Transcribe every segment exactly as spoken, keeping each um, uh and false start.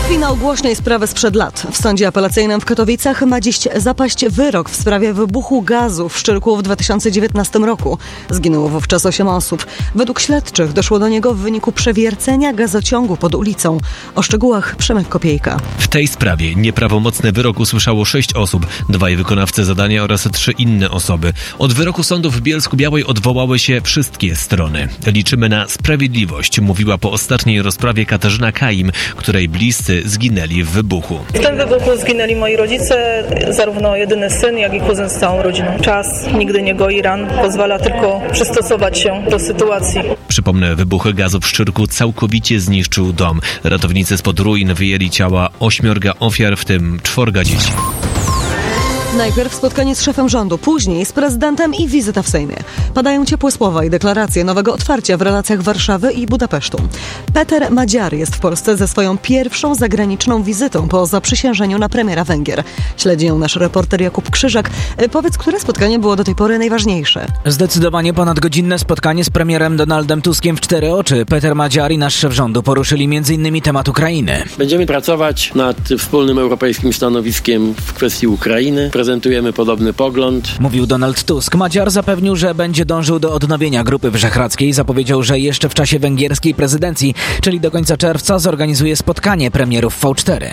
Finał głośnej sprawy sprzed lat. W sądzie apelacyjnym w Katowicach ma dziś zapaść wyrok w sprawie wybuchu gazu w Szczyrku w dwa tysiące dziewiętnastym roku. Zginęło wówczas osiem osób. Według śledczych doszło do niego w wyniku przewiercenia gazociągu pod ulicą. O szczegółach Przemek Kopiejka. W tej sprawie nieprawomocny wyrok usłyszało sześć osób, dwaj wykonawcy zadania oraz trzy inne osoby. Od wyroku sądu w Bielsku-Białej odwołały się wszystkie strony. Liczymy na sprawiedliwość, mówiła po ostatniej rozprawie Katarzyna Kaim, której bliscy zginęli w wybuchu. W tym wybuchu zginęli moi rodzice, zarówno jedyny syn, jak i kuzyn z całą rodziną. Czas nigdy nie goi ran, pozwala tylko przystosować się do sytuacji. Przypomnę, wybuch gazu w Szczyrku całkowicie zniszczył dom. Ratownicy spod ruin wyjęli ciała ośmiorga ofiar, w tym czworga dzieci. Najpierw spotkanie z szefem rządu, później z prezydentem i wizyta w Sejmie. Padają ciepłe słowa i deklaracje nowego otwarcia w relacjach Warszawy i Budapesztu. Peter Madziar jest w Polsce ze swoją pierwszą zagraniczną wizytą po zaprzysiężeniu na premiera Węgier. Śledzi ją nasz reporter Jakub Krzyżak. Powiedz, które spotkanie było do tej pory najważniejsze? Zdecydowanie ponadgodzinne spotkanie z premierem Donaldem Tuskiem w cztery oczy. Peter Madziar i nasz szef rządu poruszyli między innymi temat Ukrainy. Będziemy pracować nad wspólnym europejskim stanowiskiem w kwestii Ukrainy. Prezentujemy podobny pogląd. Mówił Donald Tusk. Madziar zapewnił, że będzie dążył do odnowienia Grupy Wyszehradzkiej. Zapowiedział, że jeszcze w czasie węgierskiej prezydencji, czyli do końca czerwca, zorganizuje spotkanie premierów V cztery.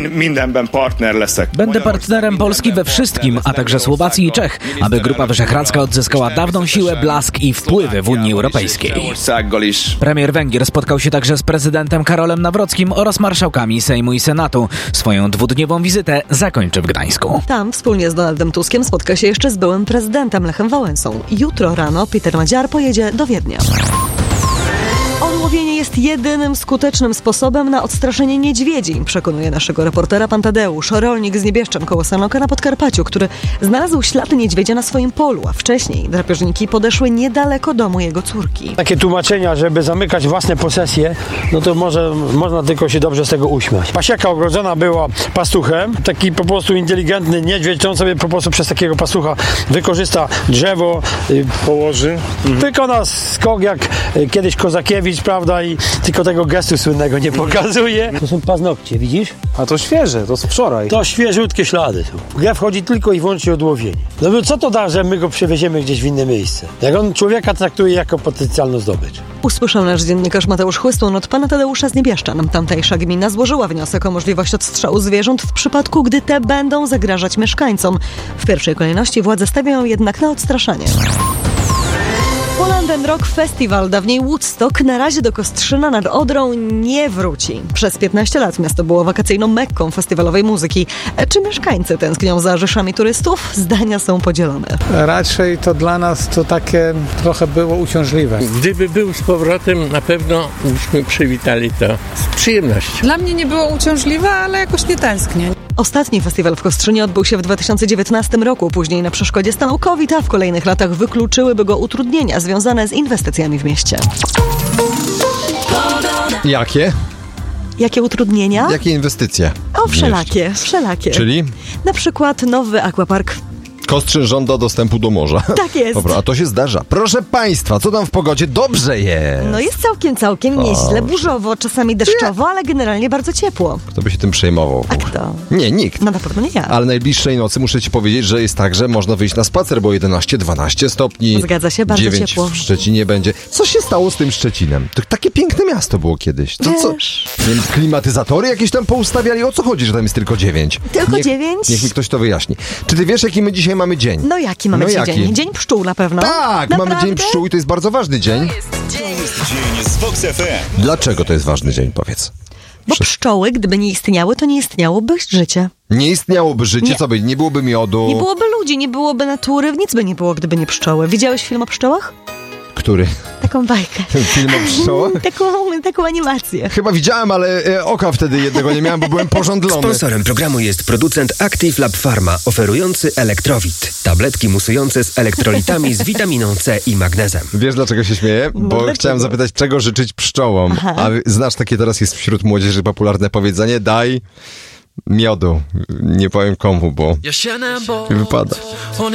Będę partnerem Polski we wszystkim, a także Słowacji i Czech, aby Grupa Wyszehradzka odzyskała dawną siłę, blask i wpływy w Unii Europejskiej. Premier Węgier spotkał się także z prezydentem Karolem Nawrockim oraz marszałkami Sejmu i Senatu. Swoją dwudniową wizytę zakończy w Gdańsku. Tam wspólnie z Donaldem Tuskiem spotka się jeszcze z byłym prezydentem Lechem Wałęsą. Jutro rano Peter Madziar pojedzie do Wiednia. Łowienie jest jedynym skutecznym sposobem na odstraszenie niedźwiedzi, przekonuje naszego reportera pan Tadeusz, rolnik z Niebieszczan koło Sanoka na Podkarpaciu, który znalazł ślad niedźwiedzia na swoim polu, a wcześniej drapieżniki podeszły niedaleko domu jego córki. Takie tłumaczenia, żeby zamykać własne posesje, no to może można tylko się dobrze z tego uśmiać. Pasieka ogrodzona była pastuchem, taki po prostu inteligentny niedźwiedź, to on sobie po prostu przez takiego pastucha wykorzysta drzewo, y, położy, mhm. wykona skok jak y, kiedyś Kozakiewicz, prawda, i tylko tego gestu słynnego nie pokazuje. To są paznokcie, widzisz? A to świeże, to z wczoraj. To świeżutkie ślady są. W grę wchodzi tylko i wyłącznie odłowienie. No bo co to da, że my go przewieziemy gdzieś w inne miejsce? Jak on człowieka traktuje jako potencjalną zdobycz. Usłyszał nasz dziennikarz Mateusz Chłystun od pana Tadeusza z Niebieszczan. Tamtejsza gmina złożyła wniosek o możliwość odstrzału zwierząt w przypadku, gdy te będą zagrażać mieszkańcom. W pierwszej kolejności władze stawiają jednak na odstraszanie. Poland and Rock Festival, dawniej Woodstock, na razie do Kostrzyna nad Odrą nie wróci. Przez piętnaście lat miasto było wakacyjną mekką festiwalowej muzyki. Czy mieszkańcy tęsknią za rzeszami turystów? Zdania są podzielone. Raczej to dla nas to takie trochę było uciążliwe. Gdyby był z powrotem, na pewno byśmy przywitali to z przyjemnością. Dla mnie nie było uciążliwe, ale jakoś nie tęsknię. Ostatni festiwal w Kostrzynie odbył się w dwa tysiące dziewiętnastym roku. Później na przeszkodzie stanął COVID, a w kolejnych latach wykluczyłyby go utrudnienia związane z inwestycjami w mieście. Jakie? Jakie utrudnienia? Jakie inwestycje? O, wszelakie, wszelakie. Czyli? Na przykład nowy aquapark. Kostrzyn żąda dostępu do morza. Tak jest. Dobra, a to się zdarza. Proszę państwa, co tam w pogodzie? Dobrze jest. No jest całkiem, całkiem nieźle. Burzowo, czasami deszczowo, ale generalnie bardzo ciepło. Kto by się tym przejmował? A kto? Nie, nikt. No na pewno nie ja. Ale najbliższej nocy muszę ci powiedzieć, że jest tak, że można wyjść na spacer, bo jedenaście dwanaście stopni. Zgadza się, bardzo dziewięć ciepło. w Szczecinie będzie. Co się stało z tym Szczecinem? To takie piękne miasto było kiedyś. To co? Nie wiem, klimatyzatory jakieś tam poustawiali? O co chodzi, że tam jest tylko dziewięć? Tylko niech, dziewięć? Niech mi ktoś to wyjaśni. Czy ty wiesz, jaki my dzisiaj mamy dzień? No jak? Jaki mamy no dzisiaj dzień? Dzień pszczół na pewno. Tak, Naprawdę? mamy dzień pszczół i to jest bardzo ważny dzień. To jest dzień z Vox F M. Dlaczego to jest ważny dzień, powiedz? Bo pszczoły, gdyby nie istniały, to nie istniałoby życie. Nie istniałoby życie, nie. co by? Nie byłoby miodu. Nie byłoby ludzi, nie byłoby natury, nic by nie było, gdyby nie pszczoły. Widziałeś film o pszczołach? Który? Taką bajkę. Film o pszczołach? taką, taką animację. Chyba widziałem, ale e, oka wtedy jednego nie miałem, bo byłem porządlony. Sponsorem programu jest producent Active Lab Pharma, oferujący Elektrowit. Tabletki musujące z elektrolitami z witaminą C i magnezem. Wiesz, dlaczego się śmieję? No bo dlaczego? Chciałem zapytać, czego życzyć pszczołom. Aha. A znasz takie teraz jest wśród młodzieży popularne powiedzenie: daj miodu. Nie powiem komu, bo wypada.